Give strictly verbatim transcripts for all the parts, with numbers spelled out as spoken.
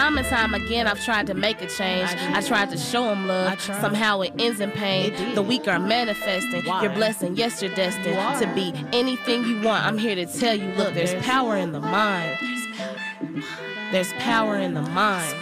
Time and time again, I've tried to make a change. I tried to show them love. Somehow it ends in pain. The weak are manifesting. You're blessing, yes, you're destined to be anything you want. I'm here to tell you, look, there's power in the mind. There's power in the mind.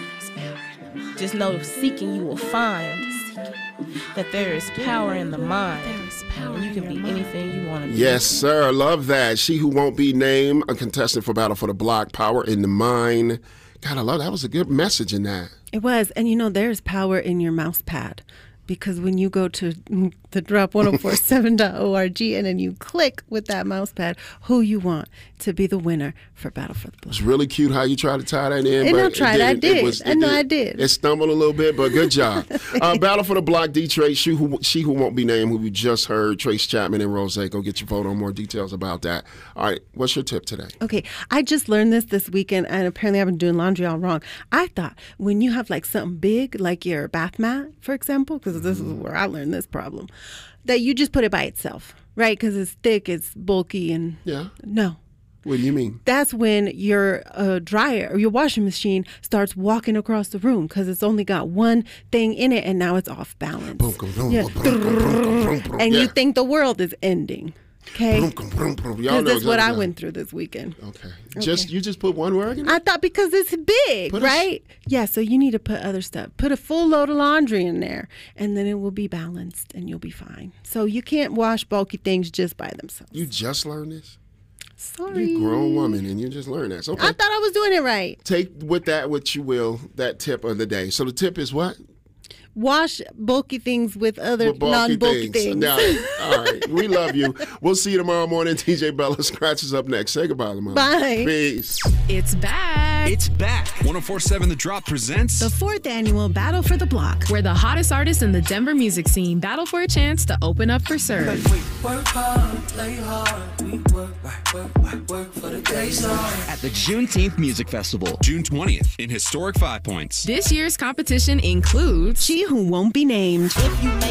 Just know seeking you will find that there is power in the mind. And you can be anything you want to be. Yes, sir. Love that. She Who Won't Be Named, a contestant for Battle for the Block, Power in the Mind. God, I love that. That was a good message in that. It was. And you know, there's power in your mouse pad. Because when you go to the drop one oh four seven dot org and then you click with that mouse pad who you want to be the winner for Battle for the Block. It's really cute how you try to tie that in. And but I tried, I did. It was, it I know did, I did. It stumbled a little bit, but good job. uh, Battle for the Block, D-Trace, she who, she Who Won't Be Named, who you just heard, Trace Chapman and Rose. Go get your vote on more details about that. All right, what's your tip today? Okay, I just learned this this weekend, and apparently I've been doing laundry all wrong. I thought when you have like something big, like your bath mat, for example, because this is where I learned this problem, that you just put it by itself, right? Because it's thick, it's bulky, and yeah. No. What do you mean? That's when your uh, dryer or your washing machine starts walking across the room because it's only got one thing in it and now it's off balance. Yeah. And you think the world is ending. Okay? Because that's what I went through this weekend. Okay. Just You just put one word in it? I thought because it's big, put right? A... Yeah, so you need to put other stuff. Put a full load of laundry in there and then it will be balanced and you'll be fine. So you can't wash bulky things just by themselves. You just learned this? Sorry. You're a grown woman and you just learned that. So, okay. I thought I was doing it right. Take with that what you will, that tip of the day. So the tip is what? Wash bulky things with other with bulky non-bulky things. things. Now, all right. We love you. We'll see you tomorrow morning. T J Bella Scratch is up next. Say goodbye, Lamont. Bye. Peace. It's back. It's back. one oh four point seven The Drop presents the fourth annual Battle for the Block, where the hottest artists in the Denver music scene battle for a chance to open up for Serve. Work hard, play hard, we work, work, work, work for the days on. At the Juneteenth Music Festival, June twentieth, in historic Five Points. This year's competition includes She Who Won't Be Named. If you make